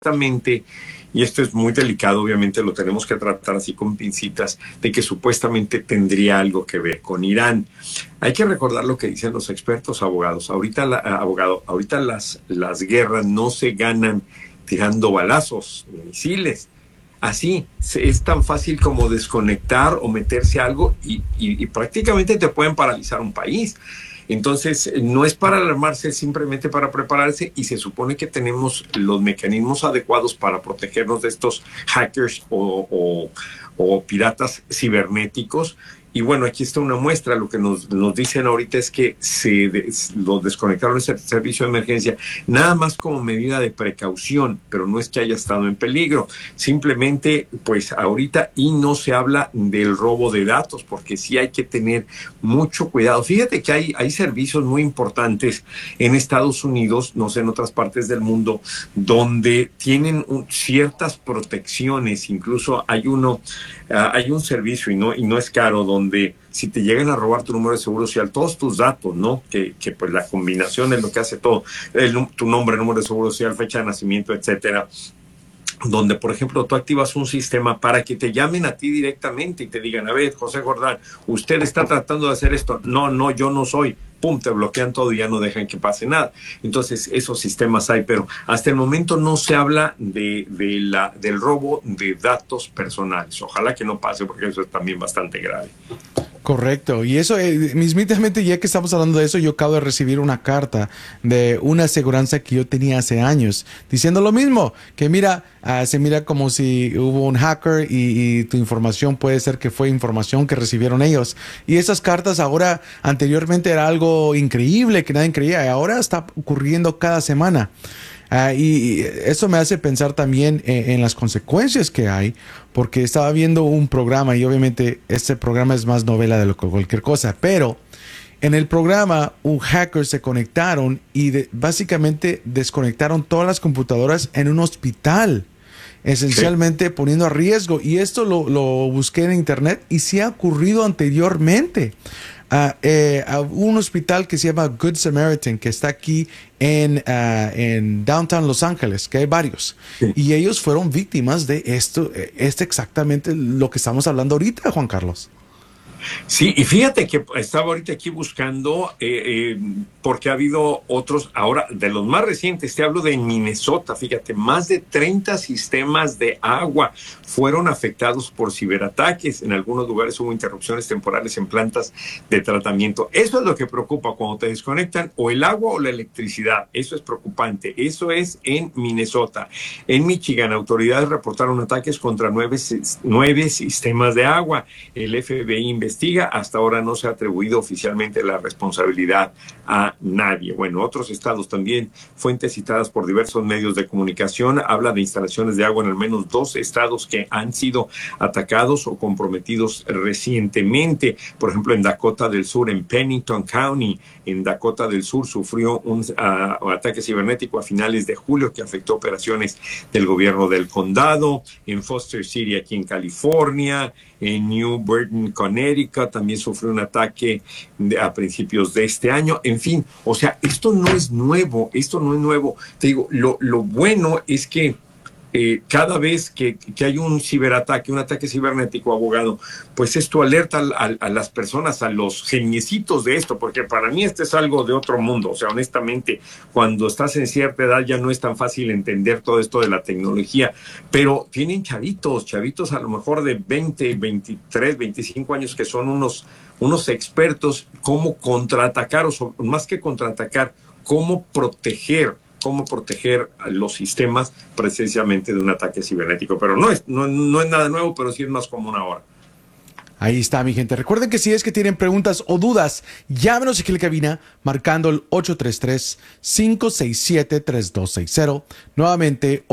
supuestamente, y esto es muy delicado, obviamente lo tenemos que tratar así con pincitas, de que supuestamente tendría algo que ver con Irán. Hay que recordar lo que dicen los expertos abogados. Ahorita las guerras no se ganan tirando balazos, misiles. Así, es tan fácil como desconectar o meterse a algo y prácticamente te pueden paralizar un país. Entonces, no es para alarmarse, es simplemente para prepararse y se supone que tenemos los mecanismos adecuados para protegernos de estos hackers o piratas cibernéticos. Y bueno, aquí está una muestra. Lo que nos dicen ahorita es que los desconectaron ese servicio de emergencia, nada más como medida de precaución, pero no es que haya estado en peligro. Simplemente, pues ahorita y no se habla del robo de datos, porque sí hay que tener mucho cuidado. Fíjate que hay servicios muy importantes en Estados Unidos, no sé, en otras partes del mundo, donde tienen ciertas protecciones. Incluso hay un servicio y no es caro, donde si te llegan a robar tu número de seguro social, todos tus datos, ¿no? Que pues la combinación es lo que hace todo, tu nombre, número de seguro social, fecha de nacimiento, etcétera, donde, por ejemplo, tú activas un sistema para que te llamen a ti directamente y te digan, a ver, José Jordán, usted está tratando de hacer esto. No, yo no soy. Pum, te bloquean todo y ya no dejan que pase nada. Entonces, esos sistemas hay, pero hasta el momento no se habla del robo de datos personales. Ojalá que no pase, porque eso es también bastante grave. Correcto, y eso, mismamente, ya que estamos hablando de eso, yo acabo de recibir una carta de una aseguranza que yo tenía hace años, diciendo lo mismo, que mira, se mira como si hubo un hacker y tu información puede ser que fue información que recibieron ellos. Y esas cartas ahora, anteriormente era algo increíble que nadie creía, y ahora está ocurriendo cada semana. Y eso me hace pensar también en las consecuencias que hay, porque estaba viendo un programa y obviamente este programa es más novela de lo que cualquier cosa, pero en el programa un hacker se conectaron y básicamente desconectaron todas las computadoras en un hospital, esencialmente poniendo a riesgo. Y esto lo busqué en internet y sí ha ocurrido anteriormente. A un hospital que se llama Good Samaritan, que está aquí en Downtown Los Ángeles, que hay varios. Sí. Y ellos fueron víctimas de esto, exactamente lo que estamos hablando ahorita, Juan Carlos. Sí, y fíjate que estaba ahorita aquí buscando, porque ha habido otros, ahora de los más recientes, te hablo de Minnesota, fíjate, más de 30 sistemas de agua fueron afectados por ciberataques. En algunos lugares hubo interrupciones temporales en plantas de tratamiento. Eso es lo que preocupa cuando te desconectan o el agua o la electricidad. Eso es preocupante. Eso es en Minnesota. En Michigan, autoridades reportaron ataques contra 9 sistemas de agua. El FBI investiga, hasta ahora no se ha atribuido oficialmente la responsabilidad a nadie. Bueno, otros estados también, fuentes citadas por diversos medios de comunicación, habla de instalaciones de agua en al menos 2 estados que han sido atacados o comprometidos recientemente. Por ejemplo, en Dakota del Sur, en Pennington County, en Dakota del Sur, sufrió un ataque cibernético a finales de julio que afectó operaciones del gobierno del condado. En Foster City, aquí en California, en New Britain, Connecticut, también sufrió un ataque a principios de este año. En fin, o sea, esto no es nuevo. Te digo, lo bueno es que cada vez que hay un ciberataque, un ataque cibernético, abogado, pues esto alerta a las personas, a los geniecitos de esto, porque para mí este es algo de otro mundo. O sea, honestamente, cuando estás en cierta edad ya no es tan fácil entender todo esto de la tecnología, pero tienen chavitos a lo mejor de 20, 23, 25 años que son unos expertos cómo contraatacar, o más que contraatacar, cómo proteger los sistemas precisamente de un ataque cibernético. Pero no es nada nuevo, pero sí es más común ahora. Ahí está, mi gente. Recuerden que si es que tienen preguntas o dudas, llámenos aquí en la cabina marcando el 833-567-3260. Nuevamente,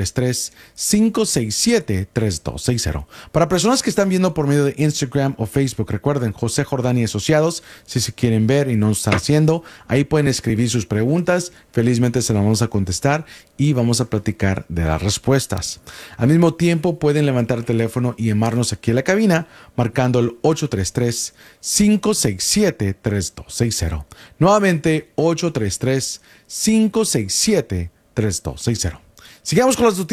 833-567-3260. Para personas que están viendo por medio de Instagram o Facebook, recuerden, José Jordán y Asociados, si se quieren ver y no están haciendo, ahí pueden escribir sus preguntas. Felizmente se las vamos a contestar y vamos a platicar de las respuestas. Al mismo tiempo, pueden levantar el teléfono y llamarnos aquí en la cabina marcando el 833-567-3260. Nuevamente, 833-567-3260. Sigamos con las noticias.